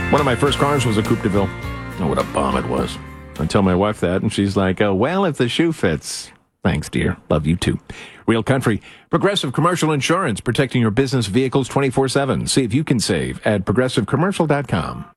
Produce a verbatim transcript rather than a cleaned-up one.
One of my first cars was a Coupe de Ville. Oh, what a bomb it was. I tell my wife that, and she's like, oh, well, if the shoe fits. Thanks, dear. Love you, too. Real Country. Progressive Commercial Insurance, protecting your business vehicles twenty-four seven. See if you can save at progressive commercial dot com.